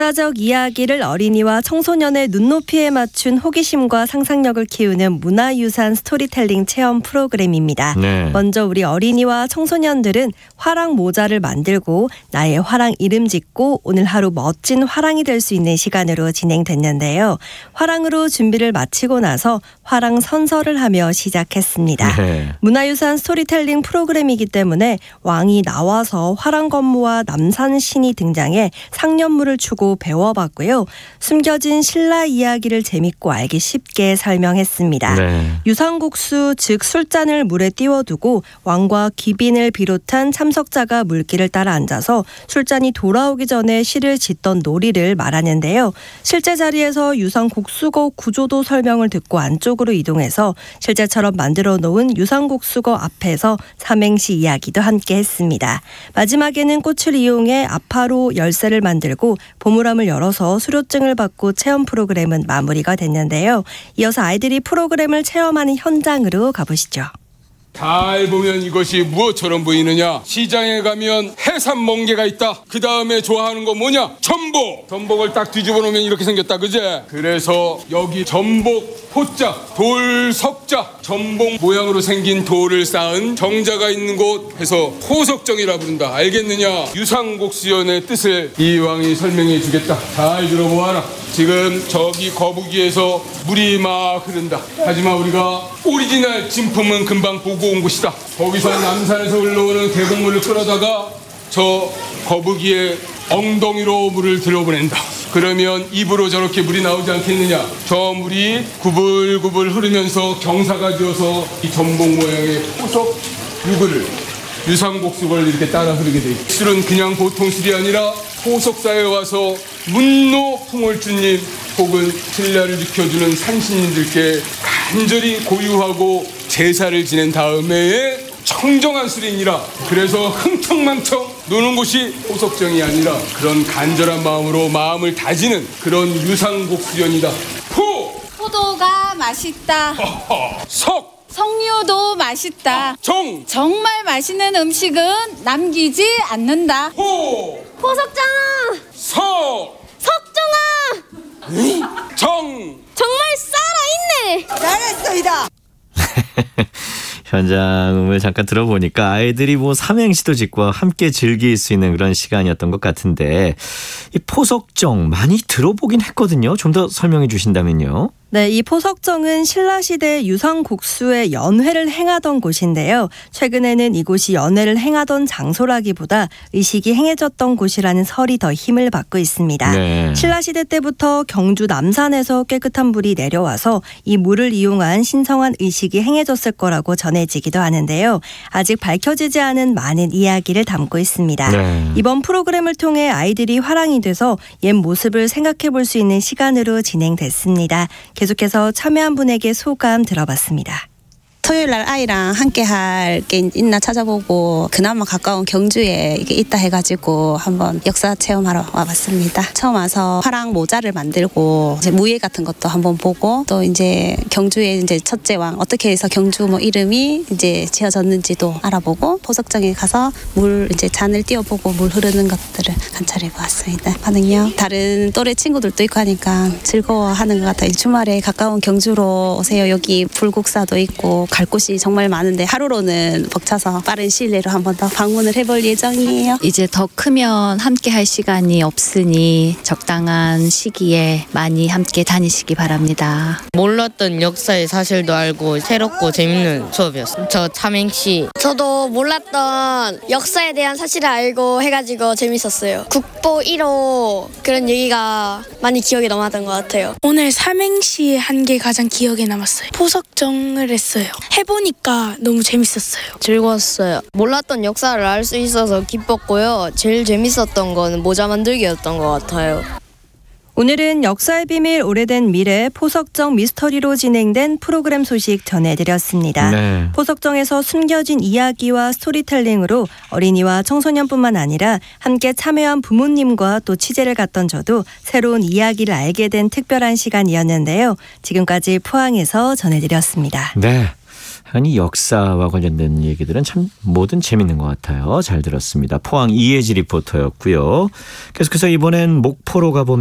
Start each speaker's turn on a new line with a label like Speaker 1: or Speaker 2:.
Speaker 1: 문화적 이야기를 어린이와 청소년의 눈높이에 맞춘 호기심과 상상력을 키우는 문화유산 스토리텔링 체험 프로그램입니다.
Speaker 2: 네.
Speaker 1: 먼저 우리 어린이와 청소년들은 화랑 모자를 만들고 나의 화랑 이름 짓고 오늘 하루 멋진 화랑이 될 수 있는 시간으로 진행됐는데요. 화랑으로 준비를 마치고 나서 화랑 선서를 하며 시작했습니다.
Speaker 2: 네.
Speaker 1: 문화유산 스토리텔링 프로그램이기 때문에 왕이 나와서 화랑 건무와 남산신이 등장해 상념물을 주고 배워봤고요. 숨겨진 신라 이야기를 재밌고 알기 쉽게 설명했습니다.
Speaker 2: 네.
Speaker 1: 유상국수 즉 술잔을 물에 띄워두고 왕과 귀빈을 비롯한 참석자가 물길을 따라 앉아서 술잔이 돌아오기 전에 시를 짓던 놀이를 말하는데요. 실제 자리에서 유상국수거 구조도 설명을 듣고 안쪽으로 이동해서 실제처럼 만들어 놓은 유상국수거 앞에서 삼행시 이야기도 함께 했습니다. 마지막에는 꽃을 이용해 아파로 열쇠를 만들고 보물함을 열어서 수료증을 받고 체험 프로그램은 마무리가 됐는데요. 이어서 아이들이 프로그램을 체험하는 현장으로 가보시죠.
Speaker 3: 잘 보면 이것이 무엇처럼 보이느냐? 시장에 가면 해산 멍게가 있다. 그 다음에 좋아하는 거 뭐냐? 전복. 전복을 딱 뒤집어 놓으면 이렇게 생겼다, 그제? 그래서 여기 전복 포자, 돌 석자, 전복 모양으로 생긴 돌을 쌓은 정자가 있는 곳 해서 포석정이라 부른다. 알겠느냐? 유상곡수연의 뜻을 이 왕이 설명해 주겠다. 잘 들어보아라. 지금 저기 거북이에서 물이 막 흐른다. 하지만 우리가 오리지널 진품은 금방 보고 온 곳이다. 거기서 남산에서 흘러오는 계곡물을 끌어다가 저 거북이의 엉덩이로 물을 들어보낸다. 그러면 입으로 저렇게 물이 나오지 않겠느냐. 저 물이 구불구불 흐르면서 경사가 지어서 이 전복 모양의 포석 유구를 유상곡수걸 이렇게 따라 흐르게 돼 있다. 술은 그냥 보통 술이 아니라 포석사에 와서 문노 풍월주님 혹은 신라를 지켜주는 산신님들께 간절히 고유하고 제사를 지낸 다음에 청정한 술이니라. 그래서 흥청망청 노는 곳이 포석정이 아니라 그런 간절한 마음으로 마음을 다지는 그런 유상곡수연이다.
Speaker 4: 포도가 맛있다.
Speaker 3: 석
Speaker 4: 석류도 맛있다.
Speaker 3: 정
Speaker 4: 정말 맛있는 음식은 남기지 않는다.
Speaker 5: 포석정아!
Speaker 3: 석
Speaker 5: 석정아!
Speaker 3: 정
Speaker 5: 정말 살아있네!
Speaker 4: 잘했어이다.
Speaker 2: 현장음을 잠깐 들어보니까 아이들이 뭐 삼행시도 짓고 함께 즐길 수 있는 그런 시간이었던 것 같은데 이 포석정 많이 들어보긴 했거든요. 좀 더 설명해 주신다면요.
Speaker 1: 네, 이 포석정은 신라시대 유상국수의 연회를 행하던 곳인데요. 최근에는 이곳이 연회를 행하던 장소라기보다 의식이 행해졌던 곳이라는 설이 더 힘을 받고 있습니다.
Speaker 2: 네.
Speaker 1: 신라시대 때부터 경주 남산에서 깨끗한 물이 내려와서 이 물을 이용한 신성한 의식이 행해졌을 거라고 전해지기도 하는데요. 아직 밝혀지지 않은 많은 이야기를 담고 있습니다.
Speaker 2: 네.
Speaker 1: 이번 프로그램을 통해 아이들이 화랑이 돼서 옛 모습을 생각해 볼 수 있는 시간으로 진행됐습니다. 계속해서 참여한 분에게 소감 들어봤습니다.
Speaker 6: 토요일 날 아이랑 함께 할 게 있나 찾아보고 그나마 가까운 경주에 이게 있다 해가지고 한번 역사 체험하러 와봤습니다. 처음 와서 화랑 모자를 만들고 이제 무예 같은 것도 한번 보고 또 이제 경주의 이제 첫째 왕 어떻게 해서 경주 뭐 이름이 이제 지어졌는지도 알아보고 포석정에 가서 물 이제 잔을 띄워보고 물 흐르는 것들을 관찰해 보았습니다. 반응요? 다른 또래 친구들도 있고 하니까 즐거워하는 것 같아요. 주말에 가까운 경주로 오세요. 여기 불국사도 있고 갈 곳이 정말 많은데 하루로는 벅차서 빠른 시일 내로 한 번 더 방문을 해볼 예정이에요.
Speaker 7: 이제 더 크면 함께 할 시간이 없으니 적당한 시기에 많이 함께 다니시기 바랍니다.
Speaker 8: 몰랐던 역사의 사실도 알고 새롭고 재밌는 수업이었어요. 저 삼행시.
Speaker 5: 저도 몰랐던 역사에 대한 사실을 알고 해가지고 재밌었어요. 국보 1호 그런 얘기가 많이 기억에 남았던 것 같아요.
Speaker 9: 오늘 삼행시 한 게 가장 기억에 남았어요. 포석정을 했어요. 해보니까 너무 재밌었어요.
Speaker 8: 즐거웠어요. 몰랐던 역사를 알 수 있어서 기뻤고요. 제일 재밌었던 건 모자 만들기였던 것 같아요.
Speaker 1: 오늘은 역사의 비밀 오래된 미래 포석정 미스터리로 진행된 프로그램 소식 전해드렸습니다.
Speaker 2: 네.
Speaker 1: 포석정에서 숨겨진 이야기와 스토리텔링으로 어린이와 청소년뿐만 아니라 함께 참여한 부모님과 또 취재를 갔던 저도 새로운 이야기를 알게 된 특별한 시간이었는데요. 지금까지 포항에서 전해드렸습니다.
Speaker 2: 네. 이 역사와 관련된 얘기들은 참 뭐든 재밌는 것 같아요. 잘 들었습니다. 포항 이혜지 리포터였고요. 계속해서 이번엔 목포로 가봅니다.